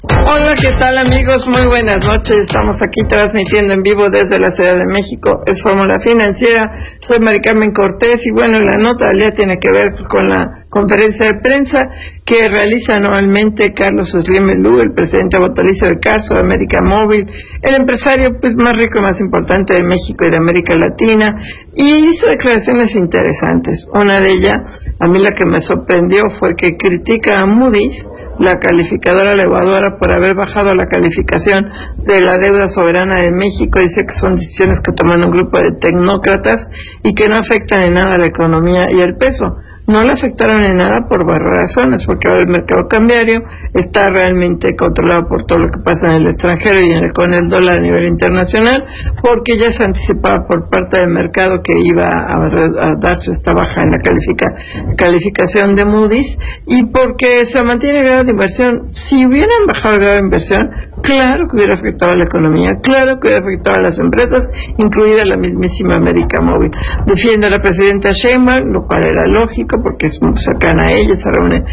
Hola, ¿qué tal amigos? Muy buenas noches. Estamos aquí transmitiendo en vivo desde la Ciudad de México. Es Fórmula Financiera. Soy Mari Carmen Cortés y bueno, la nota del día tiene que ver con la conferencia de prensa que realiza anualmente Carlos Slim Elú, el presidente vitalicio de Carso, de América Móvil, el empresario más rico y más importante de México y de América Latina, y hizo declaraciones interesantes. Una de ellas, a mí la que me sorprendió, fue que critica a Moody's, la calificadora elevadora, por haber bajado la calificación de la deuda soberana de México. Dice que son decisiones que toman un grupo de tecnócratas y que no afectan en nada a la economía y el peso. No le afectaron en nada por varias razones, porque ahora el mercado cambiario está realmente controlado por todo lo que pasa en el extranjero y con el dólar a nivel internacional, porque ya se anticipaba por parte del mercado que iba a darse esta baja en la calificación de Moody's, y porque se mantiene el grado de inversión. Si hubieran bajado el grado de inversión, claro que hubiera afectado a la economía, claro que hubiera afectado a las empresas, incluida la mismísima América Móvil. Defiende a la presidenta Sheinbaum, lo cual era lógico, porque es muy cercana a ella. Se reúne,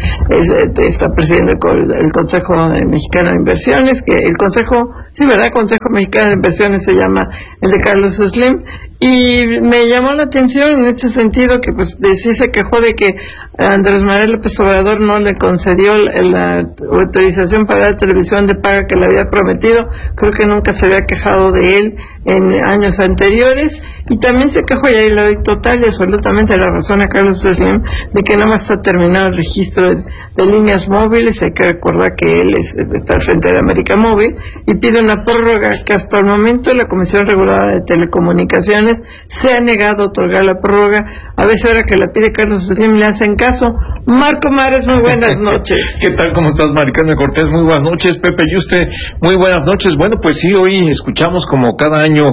está presidiendo el Consejo Mexicano de Inversiones, que el Consejo, sí, ¿verdad? Consejo Mexicano de Inversiones se llama el de Carlos Slim, y me llamó la atención en este sentido que pues sí se quejó de que Andrés Manuel López Obrador no le concedió la autorización para la televisión de paga que le había prometido. Creo que nunca se había quejado de él en años anteriores, y también se quejó, y ahí le doy total y absolutamente la razón a Carlos Slim, de que nada más está terminado el registro de líneas móviles. Hay que recordar que él está al frente de América Móvil, y pide una prórroga que hasta el momento la Comisión Reguladora de Telecomunicaciones se ha negado a otorgar la prórroga. A veces ahora que la pide Carlos Slim le hacen caso. Marco Mares, muy buenas noches. ¿Qué tal? ¿Cómo estás, Mari Carmen Cortés? Muy buenas noches. Pepe Yuste, muy buenas noches. Bueno, pues sí, hoy escuchamos, como cada año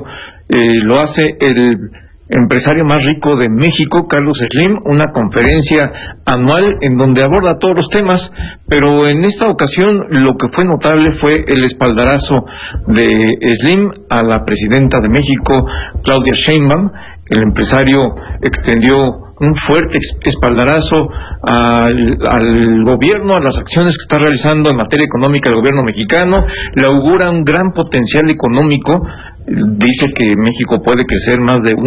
lo hace el empresario más rico de México, Carlos Slim, una conferencia anual en donde aborda todos los temas, pero en esta ocasión lo que fue notable fue el espaldarazo de Slim a la presidenta de México, Claudia Sheinbaum. El empresario extendió un fuerte espaldarazo al gobierno, a las acciones que está realizando en materia económica el gobierno mexicano. Le augura un gran potencial económico. Dice que México puede crecer más de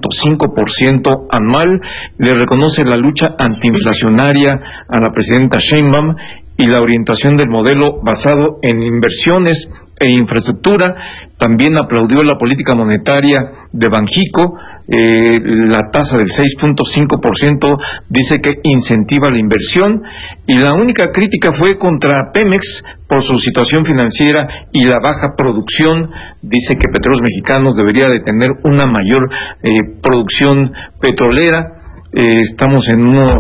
1.5% anual. Le reconoce la lucha antiinflacionaria a la presidenta Sheinbaum y la orientación del modelo basado en inversiones e infraestructura. También aplaudió la política monetaria de Banjico. La tasa del 6.5% dice que incentiva la inversión, y la única crítica fue contra Pemex por su situación financiera y la baja producción. Dice que Petróleos Mexicanos debería de tener una mayor producción petrolera. Estamos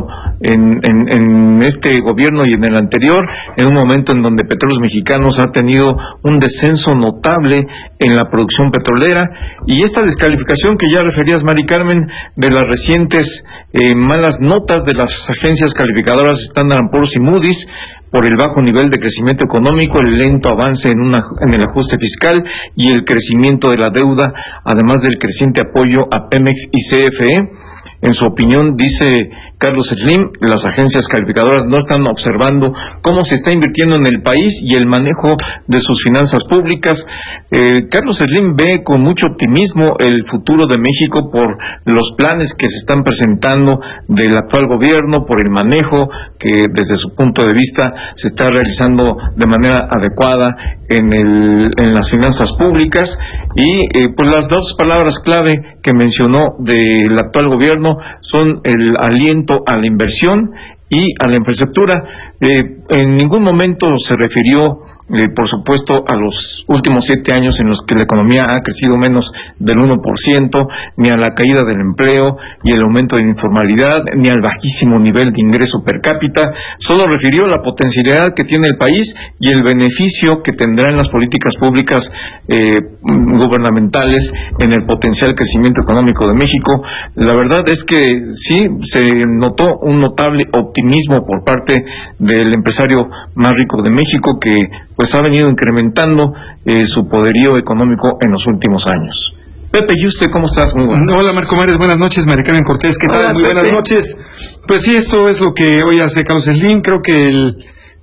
en este gobierno y en el anterior, en un momento en donde Petróleos Mexicanos ha tenido un descenso notable en la producción petrolera, y esta descalificación que ya referías, Mari Carmen, de las recientes malas notas de las agencias calificadoras Standard & Poor's y Moody's por el bajo nivel de crecimiento económico, el lento avance en el ajuste fiscal y el crecimiento de la deuda, además del creciente apoyo a Pemex y CFE. En su opinión, dice Carlos Slim, las agencias calificadoras no están observando cómo se está invirtiendo en el país y el manejo de sus finanzas públicas. Carlos Slim ve con mucho optimismo el futuro de México por los planes que se están presentando del actual gobierno, por el manejo que desde su punto de vista se está realizando de manera adecuada en las finanzas públicas, y pues las dos palabras clave que mencionó del actual gobierno son el aliento a la inversión y a la infraestructura. En ningún momento se refirió, por supuesto, a los últimos 7 años en los que la economía ha crecido menos del 1%, ni a la caída del empleo y el aumento de la informalidad, ni al bajísimo nivel de ingreso per cápita. Solo refirió la potencialidad que tiene el país y el beneficio que tendrán las políticas públicas gubernamentales en el potencial crecimiento económico de México. La verdad es que sí, se notó un notable optimismo por parte del empresario más rico de México, que pues ha venido incrementando su poderío económico en los últimos años. Pepe Yuste, ¿cómo estás? Muy buenas. Hola, Marco Mares, buenas noches. Mari Carmen Cortés, ¿qué tal? Hola, muy Pepe. Buenas noches. Pues sí, esto es lo que hoy hace Carlos Slim. Creo que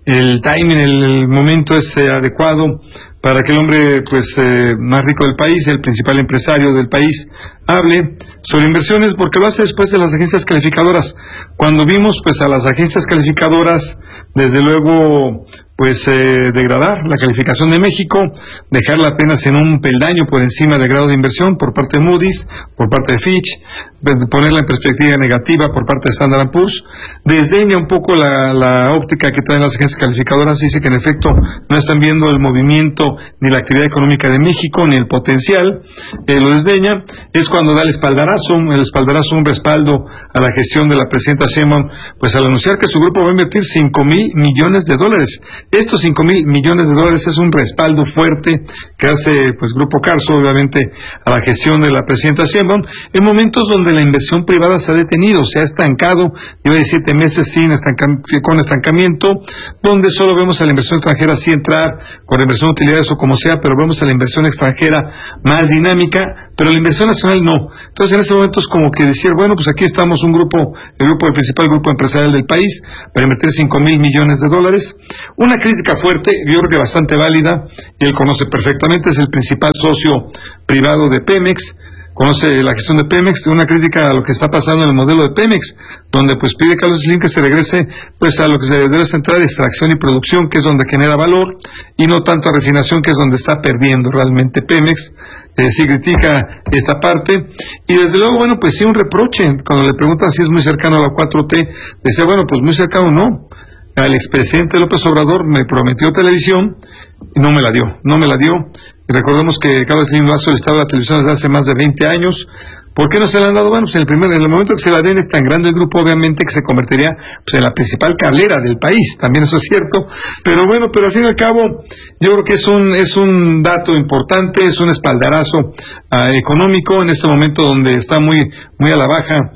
el timing, el momento es adecuado para que el hombre pues más rico del país, el principal empresario del país, hable sobre inversiones, porque lo hace después de las agencias calificadoras. Cuando vimos pues a las agencias calificadoras, desde luego pues degradar la calificación de México, dejarla apenas en un peldaño por encima del grado de inversión por parte de Moody's, por parte de Fitch, ponerla en perspectiva negativa por parte de Standard & Poor's, desdeña un poco la óptica que traen las agencias calificadoras, dice que en efecto no están viendo el movimiento ni la actividad económica de México, ni el potencial, lo desdeña. Es cuando da el espaldarazo, un respaldo a la gestión de la presidenta Sheinbaum, pues al anunciar que su grupo va a invertir $5,000 millones. Estos $5,000 millones es un respaldo fuerte que hace pues Grupo Carso, obviamente, a la gestión de la presidenta Sheinbaum, en momentos donde la inversión privada se ha detenido, se ha estancado, lleva 17 meses con estancamiento, donde solo vemos a la inversión extranjera sí entrar, con la inversión de utilidades o como sea, pero vemos a la inversión extranjera más dinámica, pero la inversión nacional no. Entonces en ese momento es como que decir, bueno, pues aquí estamos el principal grupo empresarial del país, para invertir $5,000 millones. Una crítica fuerte, yo creo que bastante válida, y él conoce perfectamente, es el principal socio privado de Pemex, conoce la gestión de Pemex, una crítica a lo que está pasando en el modelo de Pemex, donde pues pide Carlos Slim que se regrese pues a lo que se debe centrar, extracción y producción, que es donde genera valor, y no tanto a refinación, que es donde está perdiendo realmente Pemex. Sí critica esta parte, y desde luego, bueno, pues sí un reproche, cuando le preguntan si es muy cercano a la 4T, decía, bueno, pues muy cercano no. Al expresidente López Obrador me prometió televisión y no me la dio. Y recordemos que Carlos Slim ha solicitado la televisión desde hace más de 20 años. ¿Por qué no se la han dado? Bueno, pues en el momento que se la den es tan grande el grupo, obviamente, que se convertiría pues en la principal cablera del país, también eso es cierto, pero bueno, pero al fin y al cabo, yo creo que es un dato importante, es un espaldarazo económico en este momento donde está muy a la baja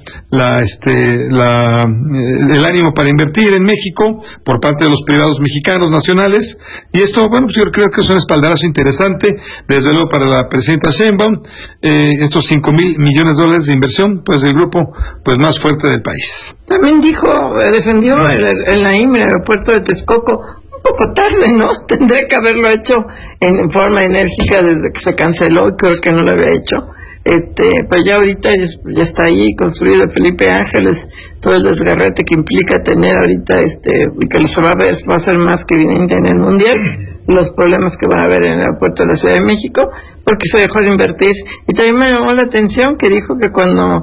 el ánimo para invertir en México por parte de los privados mexicanos nacionales, y esto, bueno, pues yo creo que es un espaldarazo interesante, desde luego para la presidenta Sheinbaum, estos $5,000 millones de inversión, pues el grupo pues más fuerte del país. También defendió el Naim, el aeropuerto de Texcoco, un poco tarde, ¿no? Tendría que haberlo hecho en forma enérgica desde que se canceló, y creo que no lo había hecho. Pues ya ahorita ya está ahí construido Felipe Ángeles, todo el desgarrete que implica tener ahorita y que se va a ser más que evidente en el Mundial, los problemas que van a haber en el aeropuerto de la Ciudad de México, porque se dejó de invertir. Y también me llamó la atención que dijo que cuando,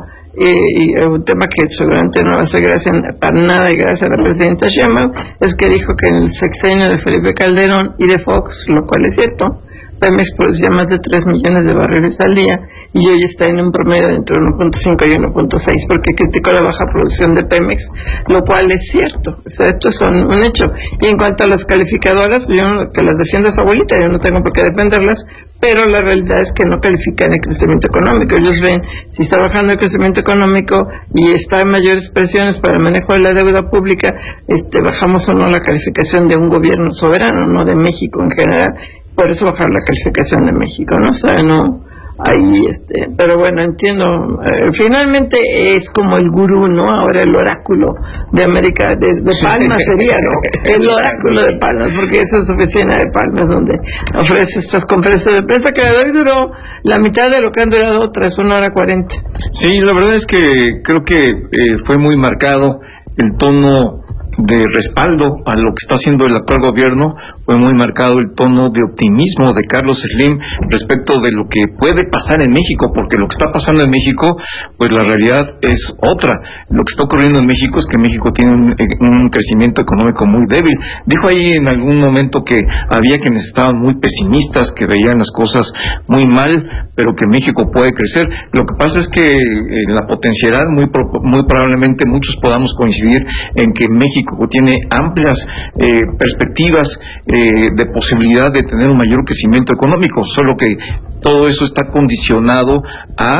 un tema que seguramente no va a ser para nada y gracias a la presidenta Sheinbaum, es que dijo que en el sexenio de Felipe Calderón y de Fox, lo cual es cierto, Pemex producía más de 3 millones de barriles al día y hoy está en un promedio de entre 1.5 y 1.6, porque criticó la baja producción de Pemex, lo cual es cierto. O sea, esto es un hecho. Y en cuanto a las calificadoras, pues yo no que las defiendo a su abuelita, yo no tengo por qué defenderlas, pero la realidad es que no califican el crecimiento económico. Ellos ven si está bajando el crecimiento económico y está en mayores presiones para el manejo de la deuda pública, bajamos o no la calificación de un gobierno soberano, no de México en general. Por eso bajar la calificación de México, ¿no? O sea, no, ahí, pero bueno, entiendo, finalmente es como el gurú, ¿no? Ahora el oráculo de América, de Palmas sería, ¿no? El oráculo de Palmas, porque esa es su oficina de Palmas, donde ofrece estas conferencias de prensa que hoy duró la mitad de lo que han durado otras, 1:40. Sí, la verdad es que creo que fue muy marcado el tono de respaldo a lo que está haciendo el actual gobierno, fue muy marcado el tono de optimismo de Carlos Slim respecto de lo que puede pasar en México, porque lo que está pasando en México, pues la realidad es otra. Lo que está ocurriendo en México es que México tiene un crecimiento económico muy débil. Dijo ahí en algún momento que había quienes estaban muy pesimistas, que veían las cosas muy mal, pero que México puede crecer. Lo que pasa es que la potencialidad, muy probablemente muchos podamos coincidir en que México tiene amplias perspectivas de posibilidad de tener un mayor crecimiento económico, solo que todo eso está condicionado a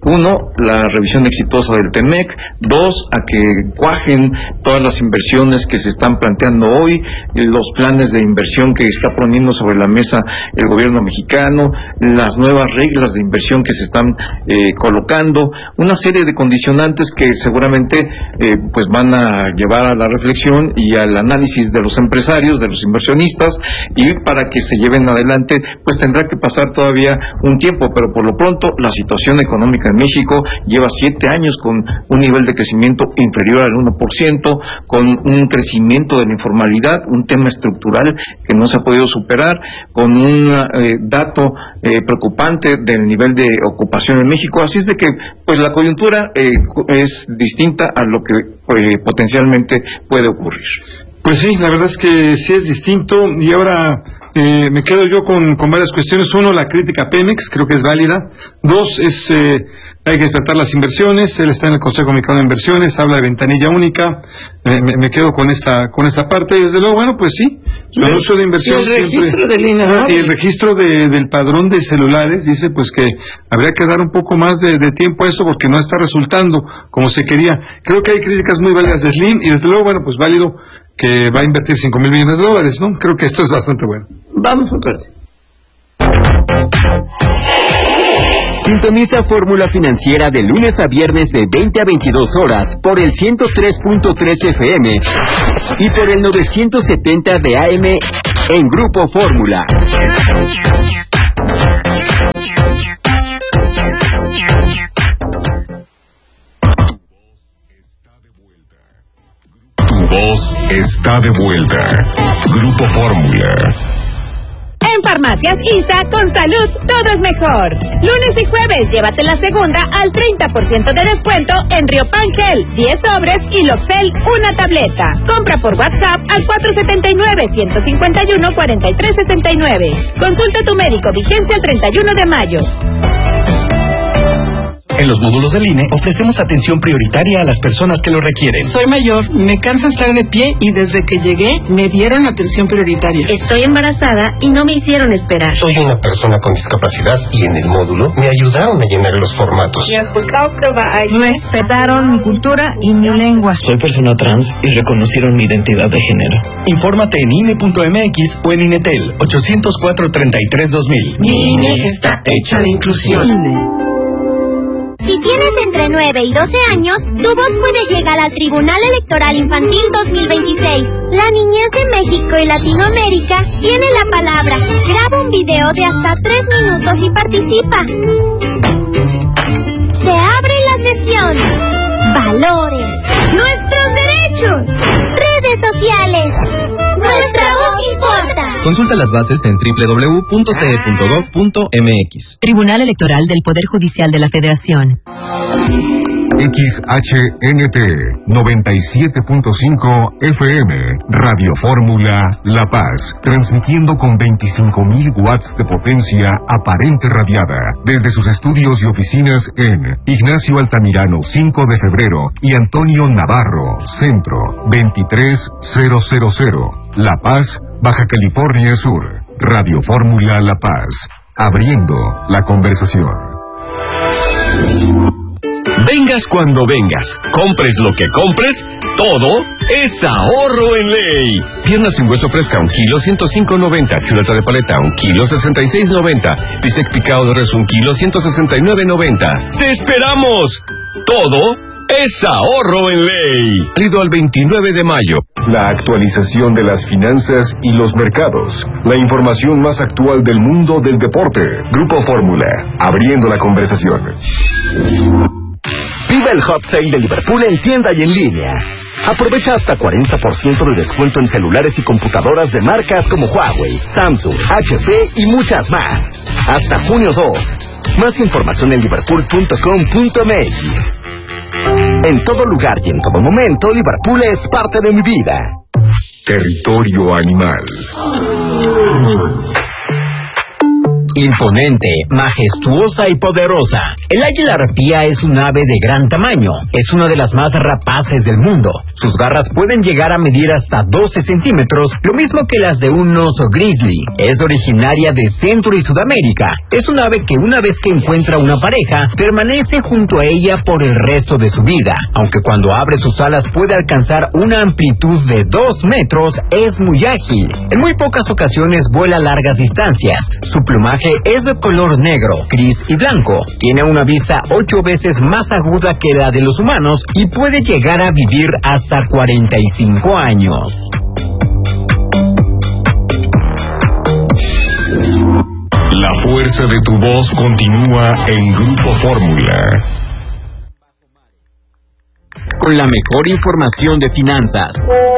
Uno, la revisión exitosa del TEMEC. Dos, a que cuajen todas las inversiones que se están planteando hoy, los planes de inversión que está poniendo sobre la mesa el gobierno mexicano, las nuevas reglas de inversión que se están colocando, una serie de condicionantes que seguramente pues van a llevar a la reflexión y al análisis de los empresarios, de los inversionistas, y para que se lleven adelante pues tendrá que pasar todavía un tiempo, pero por lo pronto la situación económica en México lleva 7 años con un nivel de crecimiento inferior al 1%, con un crecimiento de la informalidad, un tema estructural que no se ha podido superar, con un dato preocupante del nivel de ocupación en México. Así es de que pues la coyuntura es distinta a lo que potencialmente puede ocurrir. Pues sí, la verdad es que sí es distinto, y ahora me quedo yo con varias cuestiones. Uno, la crítica a Pemex, creo que es válida. Dos, hay que despertar las inversiones. Él está en el Consejo Mexicano de Inversiones, habla de ventanilla única. Me quedo con esta parte. Y desde luego, bueno, pues sí, su anuncio de inversión. Y el registro del INE, ¿no? Y el registro del padrón de celulares, dice pues que habría que dar un poco más de tiempo a eso porque no está resultando como se quería. Creo que hay críticas muy válidas de Slim, y desde luego, bueno, pues válido que va a invertir $5,000 millones, ¿no? Creo que esto es bastante bueno. Vamos a corte. Sintoniza Fórmula Financiera de lunes a viernes de 20 a 22 horas por el 103.3 FM y por el 970 de AM en Grupo Fórmula. Tu voz está de vuelta. Grupo Fórmula. En Farmacias ISA, con salud, todo es mejor. Lunes y jueves, llévate la segunda al 30% de descuento en Riopan Gel, 10 sobres y Loxel, una tableta. Compra por WhatsApp al 479-151-4369. Consulta a tu médico, vigencia el 31 de mayo. En los módulos del INE ofrecemos atención prioritaria a las personas que lo requieren. Soy mayor, me cansa estar de pie y desde que llegué me dieron atención prioritaria. Estoy embarazada y no me hicieron esperar. Soy una persona con discapacidad y en el módulo me ayudaron a llenar los formatos. Respetaron mi cultura y mi lengua. Soy persona trans y reconocieron mi identidad de género. Infórmate en INE.mx o en INETEL 804-33-2000. Mi INE está hecha de inclusión. INE. Si tienes entre 9 y 12 años, tu voz puede llegar al Tribunal Electoral Infantil 2026. La niñez de México y Latinoamérica tiene la palabra. Graba un video de hasta 3 minutos y participa. Se abre la sesión. Valores. Nuestros derechos. Redes sociales. Nuestra voz importa. Consulta las bases en www.te.gov.mx. Tribunal Electoral del Poder Judicial de la Federación. XHNT 97.5 FM, Radio Fórmula La Paz, transmitiendo con 25,000 watts de potencia aparente radiada desde sus estudios y oficinas en Ignacio Altamirano 5 de febrero y Antonio Navarro, Centro 23000, La Paz, Baja California Sur. Radio Fórmula La Paz, abriendo la conversación. Vengas cuando vengas, compres lo que compres, todo es ahorro en ley. Pierna sin hueso fresca, 1 kilo, 105.90. Chuleta de paleta, 1 kilo, 66.90. Bistec picado de res, 1 kilo, 169.90. ¡Te esperamos! Todo es ahorro en ley. Válido al 29 de mayo. La actualización de las finanzas y los mercados. La información más actual del mundo del deporte. Grupo Fórmula, abriendo la conversación. Viva el Hot Sale de Liverpool en tienda y en línea. Aprovecha hasta 40% de descuento en celulares y computadoras de marcas como Huawei, Samsung, HP y muchas más. Hasta junio 2. Más información en liverpool.com.mx. En todo lugar y en todo momento, Liverpool es parte de mi vida. Territorio animal. Imponente, majestuosa y poderosa. El águila arpía es un ave de gran tamaño. Es una de las más rapaces del mundo. Sus garras pueden llegar a medir hasta 12 centímetros, lo mismo que las de un oso grizzly. Es originaria de Centro y Sudamérica. Es un ave que una vez que encuentra una pareja, permanece junto a ella por el resto de su vida. Aunque cuando abre sus alas puede alcanzar una amplitud de 2 metros, es muy ágil. En muy pocas ocasiones vuela largas distancias. Su plumaje es de color negro, gris y blanco. Tiene una vista 8 veces más aguda que la de los humanos y puede llegar a vivir hasta 45 años. La fuerza de tu voz continúa en Grupo Fórmula. Con la mejor información de finanzas,